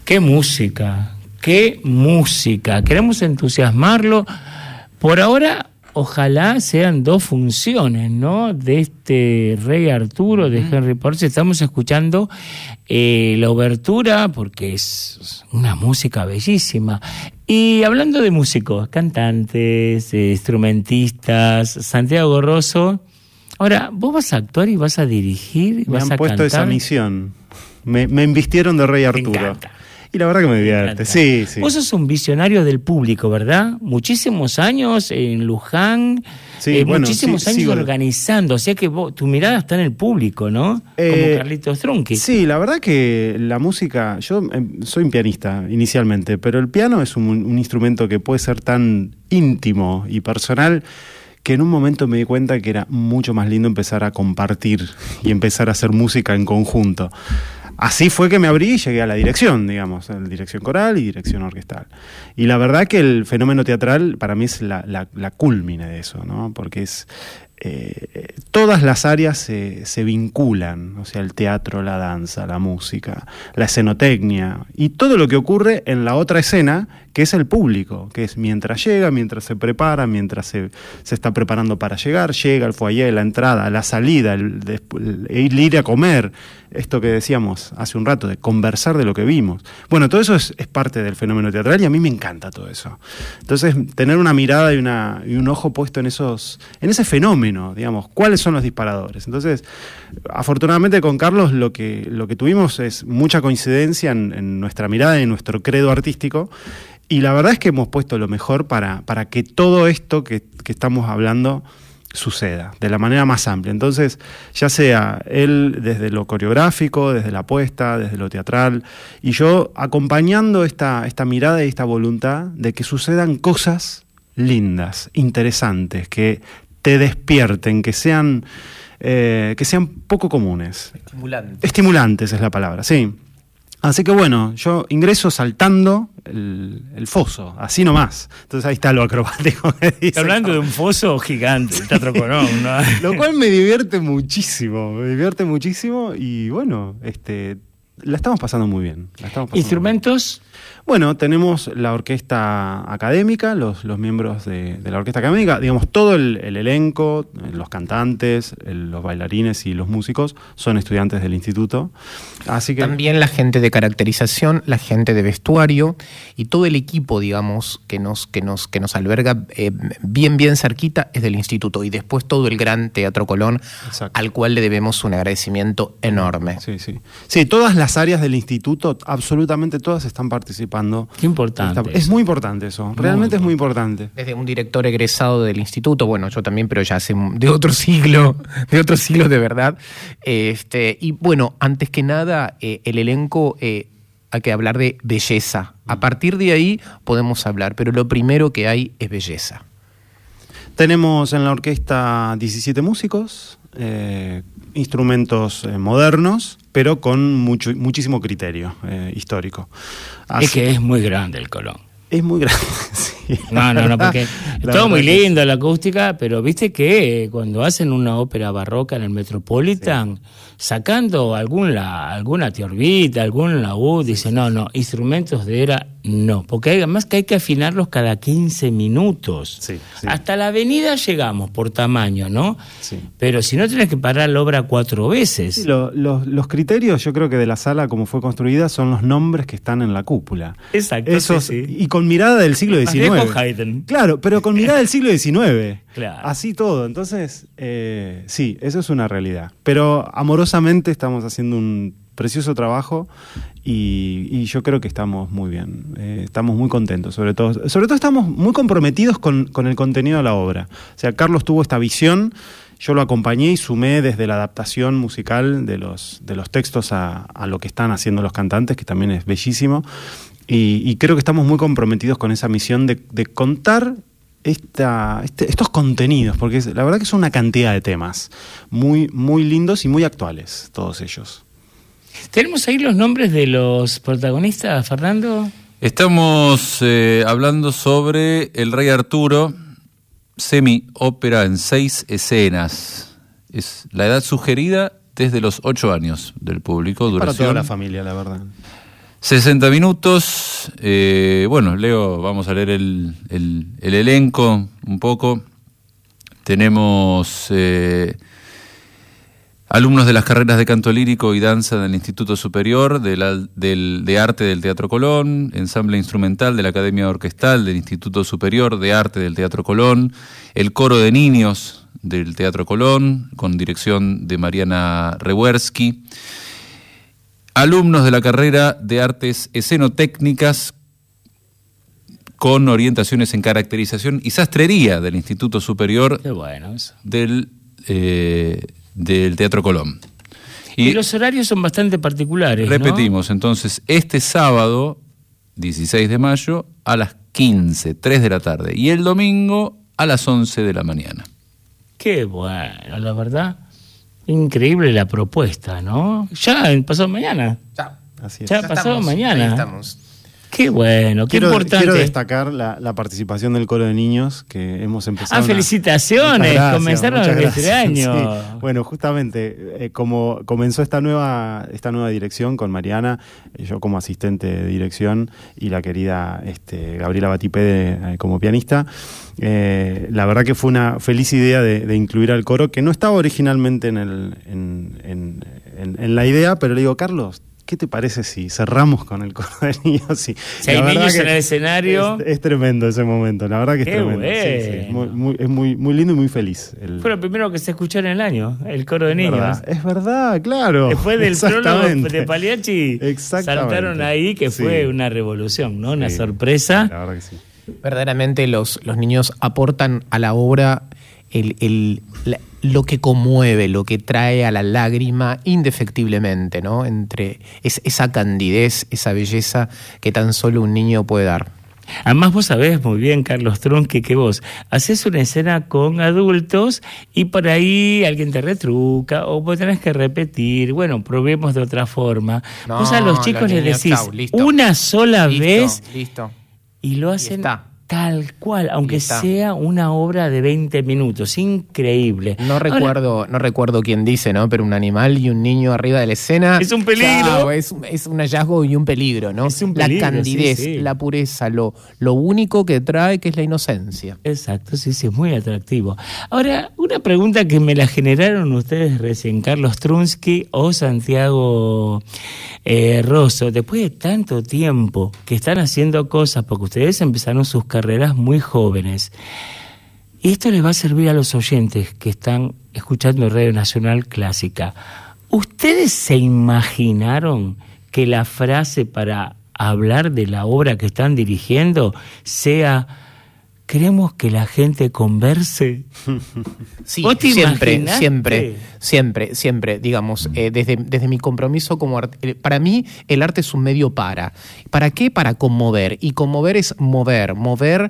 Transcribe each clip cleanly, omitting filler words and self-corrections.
¡Qué música! ¡Qué música! Queremos entusiasmarlo. Por ahora, ojalá sean 2 funciones, ¿no? De este Rey Arturo de Henry Purcell. Estamos escuchando la obertura porque es una música bellísima. Y hablando de músicos, cantantes, instrumentistas, Santiago Gorroso, ahora, vos vas a actuar y vas a dirigir, me vas han a puesto cantar. esa misión. Me invistieron de Rey Arturo. Me encanta. Y la verdad que me divierte. Sí, sí. Vos sos un visionario del público, ¿verdad? Muchísimos años en Luján, Sí, bueno, muchísimos años sigo organizando. O sea que tu mirada está en el público, ¿no? Como Carlitos Trunqui. Sí, la verdad que la música... Yo soy un pianista inicialmente, pero el piano es un instrumento que puede ser tan íntimo y personal que en un momento me di cuenta que era mucho más lindo empezar a compartir y empezar a hacer música en conjunto. Así fue que me abrí y llegué a la dirección, digamos, a la dirección coral y dirección orquestal. Y la verdad que el fenómeno teatral para mí es la cúlmine de eso, ¿no? Porque es... todas las áreas se vinculan, o sea, el teatro, la danza, la música, la escenotecnia y todo lo que ocurre en la otra escena, que es el público, que es mientras llega, mientras se prepara, mientras se está preparando para llegar, llega el foyer, la entrada, la salida, el ir a comer, esto que decíamos hace un rato, de conversar de lo que vimos. Bueno, todo eso es parte del fenómeno teatral y a mí me encanta todo eso. Entonces, tener una mirada y un ojo puesto en ese fenómeno, digamos, ¿cuáles son los disparadores? Entonces, afortunadamente con Carlos lo que tuvimos es mucha coincidencia en nuestra mirada y en nuestro credo artístico, y la verdad es que hemos puesto lo mejor para que todo esto que estamos hablando suceda de la manera más amplia. Entonces, ya sea él desde lo coreográfico, desde la apuesta, desde lo teatral, y yo acompañando esta mirada y esta voluntad de que sucedan cosas lindas, interesantes, que te despierten, que sean poco comunes. Estimulantes es la palabra, sí. Así que bueno, yo ingreso saltando el foso, así nomás. Entonces ahí está lo acrobático que dice. Hablando de un foso gigante, el Teatro Colón, ¿no? Lo cual me divierte muchísimo y bueno, la estamos pasando muy bien. ¿Instrumentos? Bueno, tenemos la orquesta académica, los miembros de la orquesta académica, digamos, todo el elenco, los cantantes, los bailarines y los músicos son estudiantes del instituto. Así que también la gente de caracterización, la gente de vestuario y todo el equipo, digamos, que nos alberga bien cerquita es del instituto. Y después todo el gran Teatro Colón, exacto, al cual le debemos un agradecimiento enorme. Sí, todas las áreas del instituto, absolutamente todas están participando. Qué importante. Es muy importante eso, realmente es muy importante. Desde un director egresado del instituto, bueno, yo también, pero ya hace de otro siglo de verdad. Y bueno, antes que nada, el elenco, hay que hablar de belleza. A partir de ahí podemos hablar, pero lo primero que hay es belleza. Tenemos en la orquesta 17 músicos, instrumentos modernos, pero con muchísimo criterio histórico. Es que es muy grande el Colón. Es muy grande, sí. No, porque es todo muy lindo la acústica, pero viste que cuando hacen una ópera barroca en el Metropolitan, sacando alguna teorbita, algún laúd, dicen no, instrumentos de era no, porque además que hay que afinarlos cada 15 minutos. Sí. Hasta la avenida llegamos por tamaño, ¿no? Sí. Pero si no tenés que parar la obra 4 veces. Sí, los criterios, yo creo que de la sala como fue construida son los nombres que están en la cúpula. Exacto. Esos, sí. Y con mirada del siglo XIX. Haydn. Claro, pero con mirada del siglo XIX. Claro. Así todo. Entonces, sí, eso es una realidad. Pero amorosamente estamos haciendo un precioso trabajo y yo creo que estamos muy bien. Estamos muy contentos, sobre todo estamos muy comprometidos con el contenido de la obra. O sea, Carlos tuvo esta visión, yo lo acompañé y sumé desde la adaptación musical de los textos a lo que están haciendo los cantantes, que también es bellísimo. Y creo que estamos muy comprometidos con esa misión de contar estos contenidos, porque la verdad que son una cantidad de temas muy, muy lindos y muy actuales, todos ellos. ¿Tenemos ahí los nombres de los protagonistas, Fernando? Estamos hablando sobre El Rey Arturo, semi-ópera en 6 escenas. Es la edad sugerida desde los 8 años del público. Es duración para toda la familia, la verdad. 60 minutos. Bueno, Leo, vamos a leer el elenco un poco. Tenemos alumnos de las carreras de canto lírico y danza del Instituto Superior de Arte del Teatro Colón, ensamble instrumental de la Academia Orquestal del Instituto Superior de Arte del Teatro Colón, el coro de niños del Teatro Colón, con dirección de Mariana Rewersky, alumnos de la carrera de Artes Escenotécnicas con orientaciones en caracterización y sastrería del Instituto Superior Qué bueno eso. del Teatro Colón. Y los horarios son bastante particulares, repetimos, ¿no? Entonces, este sábado, 16 de mayo, a las 15, 3 de la tarde, y el domingo a las 11 de la mañana. Qué bueno, la verdad. Increíble la propuesta, ¿no? Ya pasado mañana. Así es. Ya pasado mañana. Ahí estamos. Qué bueno, qué importante. Quiero destacar la participación del coro de niños que hemos empezado. Felicitaciones, Muchas comenzaron gracias, el muchas gracias. año. Sí. Bueno, justamente, como comenzó esta nueva dirección con Mariana, yo como asistente de dirección y la querida Gabriela Batipede como pianista, la verdad que fue una feliz idea de incluir al coro, que no estaba originalmente en la idea, pero le digo, Carlos, ¿qué te parece si cerramos con el coro de niños? Sí. Si hay niños en el escenario. Es tremendo ese momento, la verdad que es Qué tremendo. bueno. Sí. Es muy lindo y muy feliz. Fue lo primero que se escuchó en el año, el coro de niños. Es verdad, claro. Después del prólogo de Pagliacci, Exactamente. saltaron ahí, que fue una revolución, ¿no? Una sorpresa. La verdad que sí. Verdaderamente los niños aportan a la obra lo que conmueve, lo que trae a la lágrima indefectiblemente, ¿no? Entre esa candidez, esa belleza que tan solo un niño puede dar. Además vos sabés muy bien, Carlos Trunski, que vos haces una escena con adultos y por ahí alguien te retruca o vos tenés que repetir, bueno, probemos de otra forma. No, vos a los chicos les niños, decís chau, listo. una sola vez Listo. y lo Y hacen está. tal cual, aunque Y está. sea una obra de 20 minutos, increíble. No recuerdo quién dice, ¿no? Pero un animal y un niño arriba de la escena. Es un peligro. Chao, es un hallazgo y un peligro, ¿no? Es un peligro, la candidez, sí. la pureza, lo único que trae que es la inocencia. Exacto, sí, es muy atractivo. Ahora, una pregunta que me la generaron ustedes recién, Carlos Trunski o Santiago Rosso, después de tanto tiempo que están haciendo cosas, porque ustedes empezaron sus carreras muy jóvenes, y esto les va a servir a los oyentes que están escuchando Radio Nacional Clásica. ¿Ustedes se imaginaron que la frase para hablar de la obra que están dirigiendo sea ¿queremos que la gente converse? Sí, ¿Vos te siempre, digamos, desde mi compromiso como para mí el arte es un medio ¿para qué? Para conmover, y conmover es moverme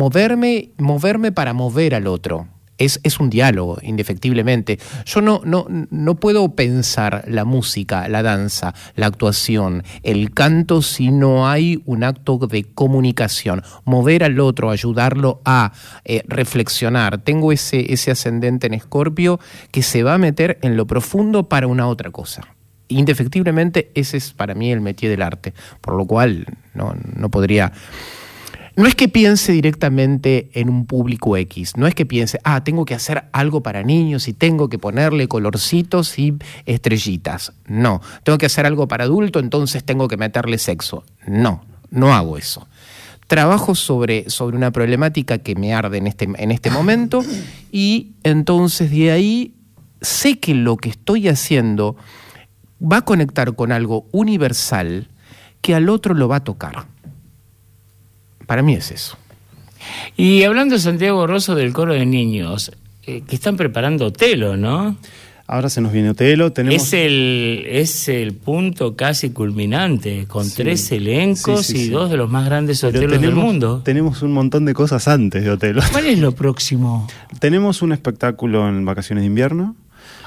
para mover al otro. Es un diálogo, indefectiblemente. Yo no puedo pensar la música, la danza, la actuación, el canto si no hay un acto de comunicación. Mover al otro, ayudarlo a reflexionar. Tengo ese ascendente en Escorpio que se va a meter en lo profundo para una otra cosa. Indefectiblemente ese es para mí el métier del arte, por lo cual no podría... No es que piense directamente en un público X, no es que piense, tengo que hacer algo para niños y tengo que ponerle colorcitos y estrellitas. No, tengo que hacer algo para adulto, entonces tengo que meterle sexo. No hago eso. Trabajo sobre una problemática que me arde en este momento y entonces de ahí sé que lo que estoy haciendo va a conectar con algo universal que al otro lo va a tocar. Para mí es eso. Y hablando, Santiago Rosso, del coro de niños, que están preparando Otelo, ¿no? Ahora se nos viene Otelo. Es el punto casi culminante, con 3 elencos y 2 de los más grandes Otelos del mundo. Tenemos un montón de cosas antes de Otelo. ¿Cuál es lo próximo? Tenemos un espectáculo en vacaciones de invierno.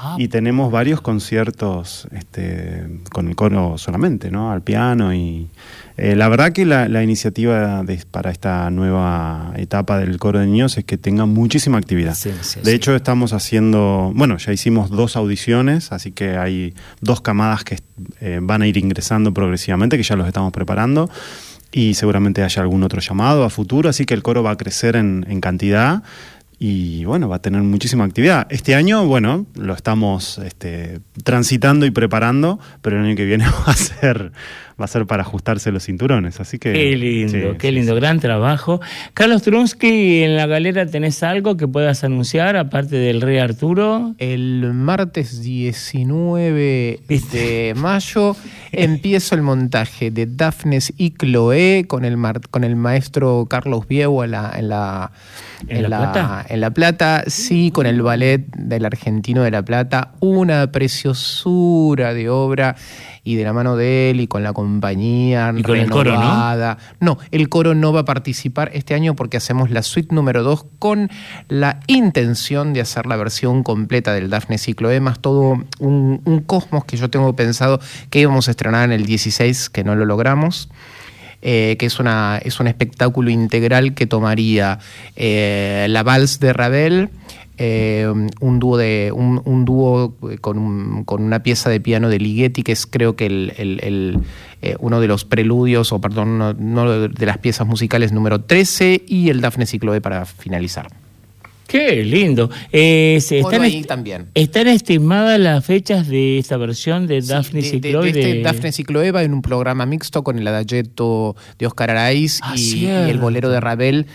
y tenemos varios conciertos con el coro solamente, ¿no? Al piano y la verdad que la iniciativa para esta nueva etapa del coro de niños es que tenga muchísima actividad. De hecho, estamos haciendo, ya hicimos 2 audiciones, así que hay 2 camadas que van a ir ingresando progresivamente, que ya los estamos preparando, y seguramente haya algún otro llamado a futuro, así que el coro va a crecer en cantidad. Y va a tener muchísima actividad. Este año, lo estamos transitando y preparando, pero el año que viene va a ser para ajustarse los cinturones. Así que qué lindo, gran trabajo. Carlos Trunsky, en la galera tenés algo que puedas anunciar, aparte del Rey Arturo. El martes 19 de mayo empiezo el montaje de Dafnes y Cloé con el maestro Carlos Viego en La Plata, sí, con el ballet del Argentino de La Plata, una preciosura de obra, y de la mano de él y con la compañía y con renovada. El coro, ¿no? No, el coro no va a participar este año porque hacemos la suite número 2 con la intención de hacer la versión completa del Dafnes y Cloé, más todo un cosmos que yo tengo pensado que íbamos a estrenar en el 16, que no lo logramos. Que es un espectáculo integral que tomaría la Vals de Ravel, un dúo con una pieza de piano de Ligeti, que es creo que uno de los preludios, no de las piezas musicales número 13, y el Dafnes y Cloé para finalizar. ¡Qué lindo! También. ¿Están estimadas las fechas de esta versión de Dafnes y Cloé? Dafnes y Cloé va en un programa mixto con el adagietto de Oscar Araiz y el bolero de Ravel.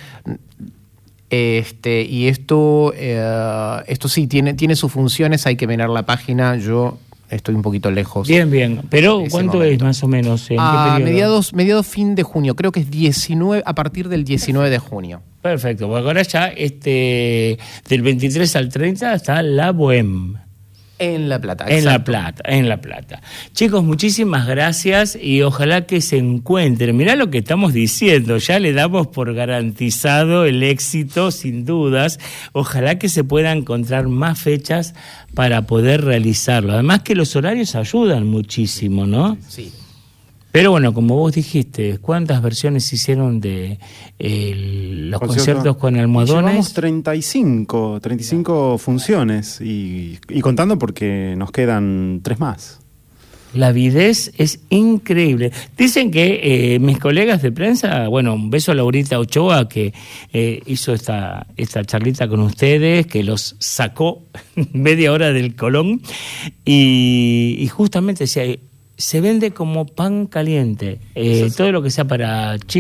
Y esto sí, tiene sus funciones, hay que mirar la página. Yo estoy un poquito lejos. Bien. Pero ¿cuánto es más o menos? ¿En qué periodo? Mediados fin de junio, creo que es 19, a partir del 19 de junio. Perfecto, porque ahora ya del 23 al 30 está la Bohème. En La Plata. En La Plata. Chicos, muchísimas gracias y ojalá que se encuentren. Mirá lo que estamos diciendo, ya le damos por garantizado el éxito, sin dudas. Ojalá que se puedan encontrar más fechas para poder realizarlo. Además que los horarios ayudan muchísimo, ¿no? Sí. Pero como vos dijiste, ¿cuántas versiones hicieron de los conciertos con almohadones? Llevamos 35 funciones y contando porque nos quedan 3 más. La avidez es increíble. Dicen que mis colegas de prensa, un beso a Laurita Ochoa, que hizo esta charlita con ustedes, que los sacó media hora del Colón, y justamente decía, se vende como pan caliente. Todo lo que sea para chicos.